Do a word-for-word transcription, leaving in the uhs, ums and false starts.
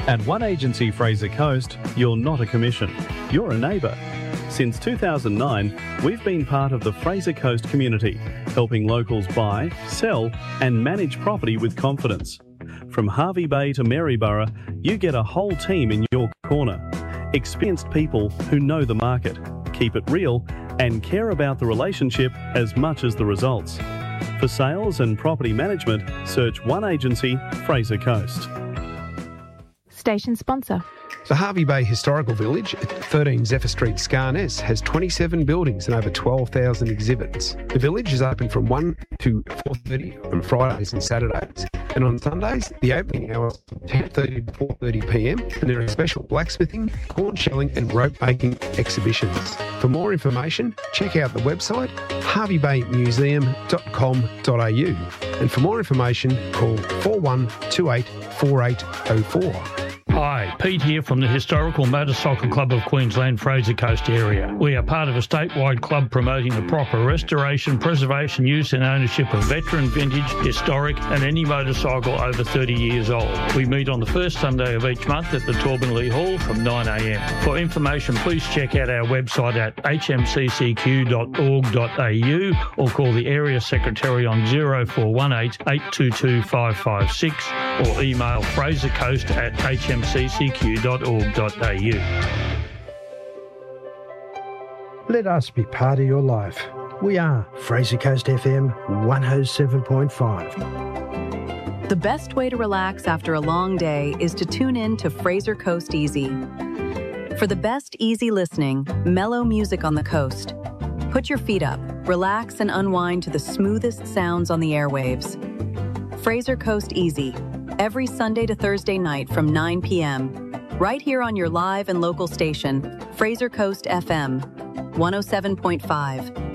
At One Agency Fraser Coast, you're not a commission, you're a neighbour. Since two thousand nine, we've been part of the Fraser Coast community, helping locals buy, sell and manage property with confidence. From Hervey Bay to Maryborough, you get a whole team in your corner. Experienced people who know the market, keep it real and care about the relationship as much as the results. For sales and property management, search One Agency Fraser Coast. Station sponsor. The Hervey Bay Historical Village at thirteen Zephyr Street, Scarness, has twenty-seven buildings and over twelve thousand exhibits. The village is open from one to four thirty on Fridays and Saturdays. And on Sundays, the opening hours are ten thirty to four thirty p m and there are special blacksmithing, corn shelling and rope making exhibitions. For more information, check out the website hervey bay museum dot com dot a u. And for more information, call four one two eight four eight zero four. Hi, Pete here from the Historical Motorcycle Club of Queensland, Fraser Coast area. We are part of a statewide club promoting the proper restoration, preservation, use and ownership of veteran, vintage, historic and any motorcycle over thirty years old. We meet on the first Sunday of each month at the Torbenley Hall from nine a m. For information, please check out our website at h m c c q dot org dot a u or call the Area Secretary on zero four one eight, eight two two, five five six or email frasercoast at h m c c q dot org dot a u. Let us be part of your life. We are Fraser Coast F M one oh seven point five. The best way to relax after a long day is to tune in to Fraser Coast Easy. For the best easy listening, mellow music on the coast. Put your feet up, relax and unwind to the smoothest sounds on the airwaves. Fraser Coast Easy, every Sunday to Thursday night from nine p m, right here on your live and local station, Fraser Coast F M one oh seven point five.